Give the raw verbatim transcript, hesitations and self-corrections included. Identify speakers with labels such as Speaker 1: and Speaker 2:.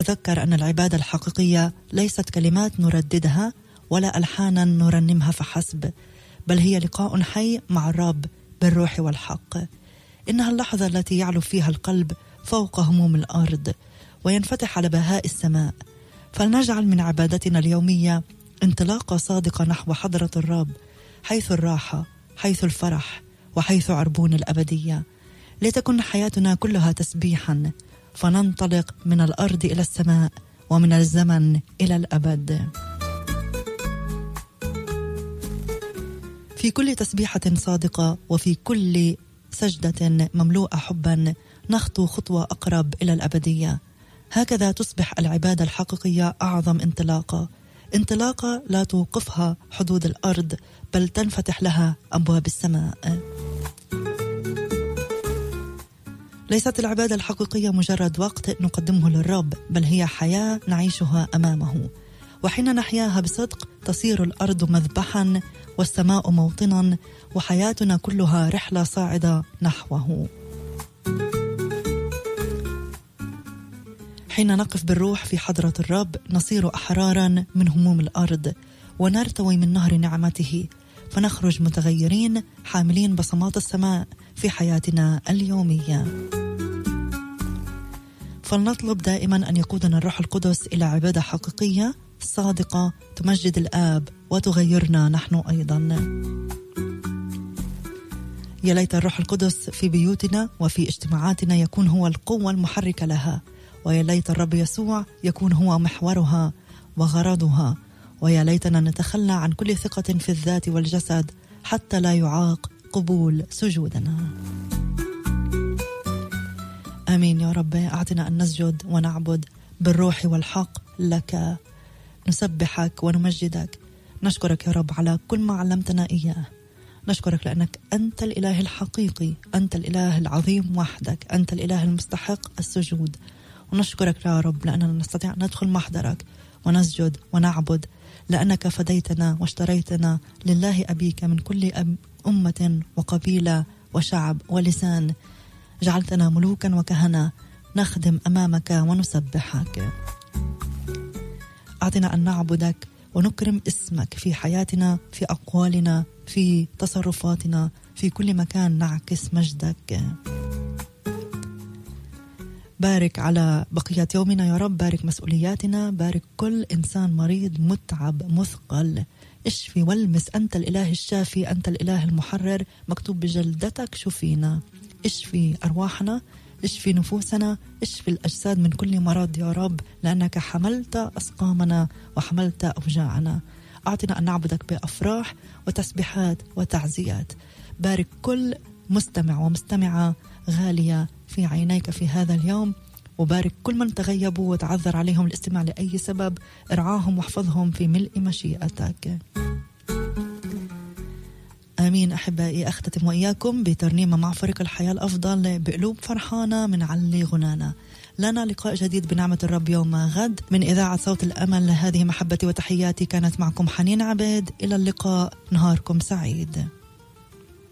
Speaker 1: نتذكر أن العبادة الحقيقية ليست كلمات نرددها ولا ألحانا نرنمها فحسب، بل هي لقاء حي مع الرب بالروح والحق. إنها اللحظة التي يعلو فيها القلب فوق هموم الأرض وينفتح على بهاء السماء. فلنجعل من عبادتنا اليومية انطلاقة صادقة نحو حضرة الرب، حيث الراحة، حيث الفرح، وحيث عربون الأبدية. لتكن حياتنا كلها تسبيحا، فننطلق من الأرض إلى السماء ومن الزمن إلى الأبد. في كل تسبيحة صادقة وفي كل سجدة مملوءة حبا نخطو خطوة أقرب إلى الأبدية. هكذا تصبح العبادة الحقيقية أعظم انطلاقة، انطلاقة لا توقفها حدود الأرض بل تنفتح لها أبواب السماء. ليست العبادة الحقيقية مجرد وقت نقدمه للرب، بل هي حياة نعيشها أمامه. وحين نحياها بصدق تصير الأرض مذبحا والسماء موطنا، وحياتنا كلها رحلة صاعدة نحوه. حين نقف بالروح في حضرة الرب نصير أحرارا من هموم الأرض ونرتوي من نهر نعمته، فنخرج متغيرين حاملين بصمات السماء في حياتنا اليومية. فلنطلب دائما أن يقودنا الروح القدس إلى عبادة حقيقية صادقة تمجد الآب وتغيرنا نحن أيضا. يا ليت الروح القدس في بيوتنا وفي اجتماعاتنا يكون هو القوة المحركة لها، ويا ليت الرب يسوع يكون هو محورها وغرضها، ويا ليتنا نتخلى عن كل ثقة في الذات والجسد حتى لا يعاق قبول سجودنا. آمين يا رب. أعطنا أن نسجد ونعبد بالروح والحق لك، نسبحك ونمجدك. نشكرك يا رب على كل ما علمتنا إياه. نشكرك لأنك أنت الإله الحقيقي، أنت الإله العظيم وحدك، أنت الإله المستحق السجود. ونشكرك يا رب لأننا نستطيع أن ندخل محضرك ونسجد ونعبد، لأنك فديتنا واشتريتنا لله أبيك من كل أمة وقبيلة وشعب ولسان. جعلتنا ملوكا وكهنة نخدم أمامك ونسبحك. أعطنا أن نعبدك ونكرم اسمك في حياتنا، في أقوالنا، في تصرفاتنا، في كل مكان نعكس مجدك. بارك على بقية يومنا يا رب، بارك مسؤولياتنا، بارك كل إنسان مريض متعب مثقل. اشفي والمس، أنت الإله الشافي، أنت الإله المحرر. مكتوب بجلدتك شفينا. اشفي أرواحنا، اشفي نفوسنا، اشفي الأجساد من كل مرض يا رب، لأنك حملت أسقامنا وحملت أوجاعنا. أعطنا أن نعبدك بأفراح وتسبيحات وتعزيات. بارك كل مستمع ومستمعة غالية في عينيك في هذا اليوم، وبارك كل من تغيبوا وتعذر عليهم الاستماع لأي سبب. ارعاهم واحفظهم في ملء مشيئتك. آمين. أحبائي، أختتم وإياكم بترنيمة مع فريق الحياة الأفضل بقلوب فرحانة من علي غنانا. لنا لقاء جديد بنعمة الرب يوم غد من إذاعة صوت الأمل. هذه محبتي وتحياتي، كانت معكم حنين عبيد. إلى اللقاء، نهاركم سعيد.